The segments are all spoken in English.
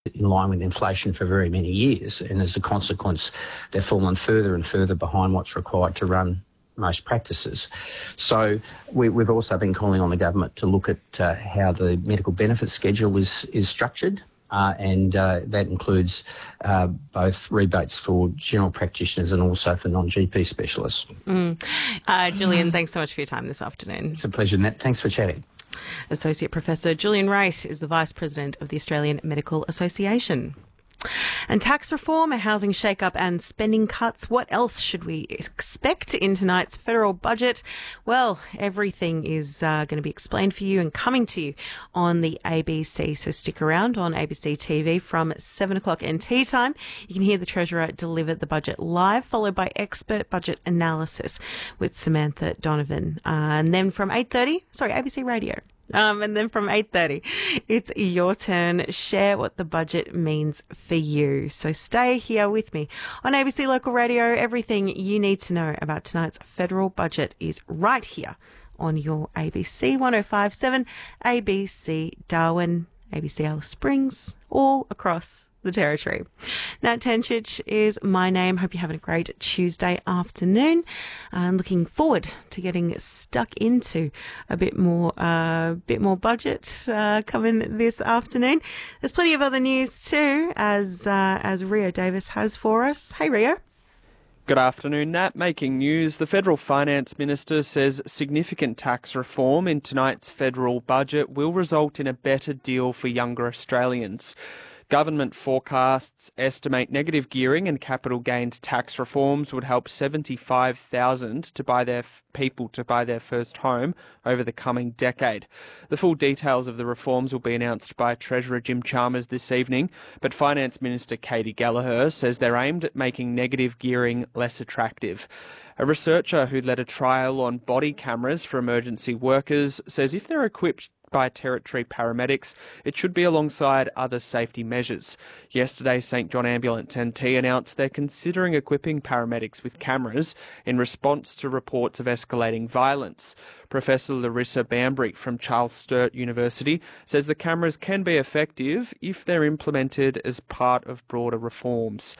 in line with inflation for very many years, and as a consequence, they've fallen further and further behind what's required to run most practices. So we've also been calling on the government to look at how the medical benefits schedule is structured, and that includes both rebates for general practitioners and also for non-GP specialists. Julian, thanks so much for your time this afternoon. It's a pleasure, Nat. Thanks for chatting. Associate Professor Julian Raitt is the Vice President of the Australian Medical Association. And tax reform, a housing shake-up and spending cuts. What else should we expect in tonight's federal budget? Well, everything is going to be explained for you and coming to you on the ABC. So stick around on ABC TV from 7 o'clock NT time. You can hear the Treasurer deliver the budget live, followed by expert budget analysis with Samantha Donovan. And then from ABC Radio. And then from 8:30, it's your turn. Share what the budget means for you. So stay here with me on ABC Local Radio. Everything you need to know about tonight's federal budget is right here on your ABC 105.7, ABC Darwin, ABC Alice Springs, all across the Territory. Nat Tencic is my name. Hope you're having a great Tuesday afternoon. Looking forward to getting stuck into a bit more budget coming this afternoon. There's plenty of other news too, as Rio Davis has for us. Hey, Rio. Good afternoon, Nat. Making news. The Federal Finance Minister says significant tax reform in tonight's federal budget will result in a better deal for younger Australians. Government forecasts estimate negative gearing and capital gains tax reforms would help 75,000 to buy their first home over the coming decade. The full details of the reforms will be announced by Treasurer Jim Chalmers this evening, but Finance Minister Katie Gallagher says they're aimed at making negative gearing less attractive. A researcher who led a trial on body cameras for emergency workers says if they're equipped by Territory paramedics, it should be alongside other safety measures. Yesterday, St John Ambulance NT announced they're considering equipping paramedics with cameras in response to reports of escalating violence. Professor Larissa Bambury from Charles Sturt University says the cameras can be effective if they're implemented as part of broader reforms.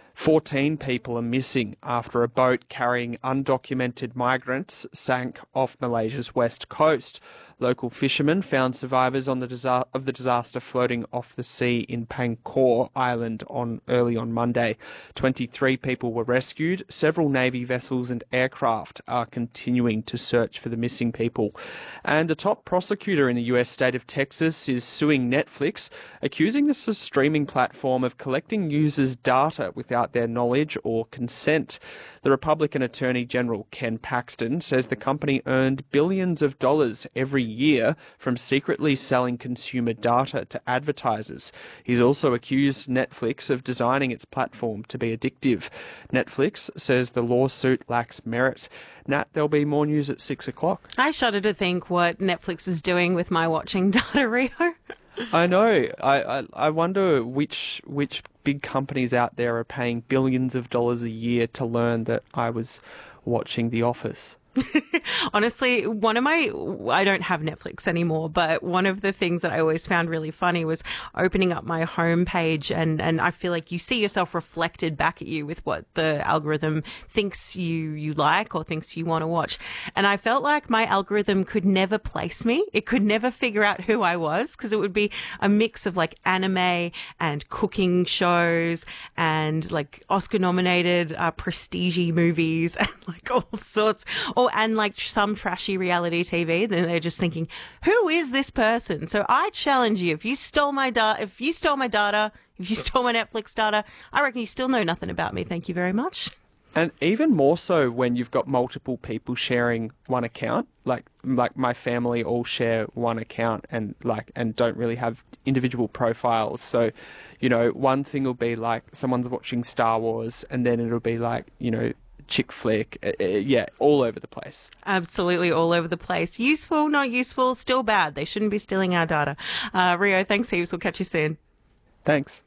14 people are missing after a boat carrying undocumented migrants sank off Malaysia's west coast. Local fishermen found survivors of the disaster floating off the sea in Pangkor Island early on Monday. 23 people were rescued. Several Navy vessels and aircraft are continuing to search for the missing people. And the top prosecutor in the US state of Texas is suing Netflix, accusing the streaming platform of collecting users' data without their knowledge or consent. The Republican Attorney General Ken Paxton says the company earned billions of dollars every year from secretly selling consumer data to advertisers. He's also accused Netflix of designing its platform to be addictive. Netflix says the lawsuit lacks merit. Nat, there'll be more news at 6 o'clock. I shudder to think what Netflix is doing with my watching data, Rio. I know. I wonder which big companies out there are paying billions of dollars a year to learn that I was watching The Office. Honestly, I don't have Netflix anymore, but one of the things that I always found really funny was opening up my homepage and I feel like you see yourself reflected back at you with what the algorithm thinks you like or thinks you want to watch. And I felt like my algorithm could never place me. It could never figure out who I was because it would be a mix of like anime and cooking shows and like Oscar nominated prestige movies and like all sorts. And like some trashy reality TV, then they're just thinking, who is this person? So I challenge you, if you stole my data, if you stole my Netflix data, I reckon you still know nothing about me. Thank you very much. And even more so when you've got multiple people sharing one account, like my family all share one account and don't really have individual profiles. So, one thing will be like someone's watching Star Wars and then it'll be like, chick flick, all over the place. Absolutely all over the place. Useful, not useful, still bad. They shouldn't be stealing our data. Rio, thanks heaps. We'll catch you soon. Thanks.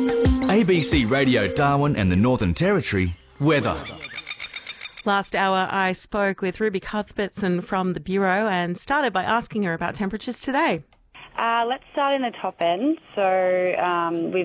ABC Radio Darwin and the Northern Territory weather. Last hour, I spoke with Ruby Cuthbertson from the Bureau and started by asking her about temperatures today. Let's start in the top end. So we've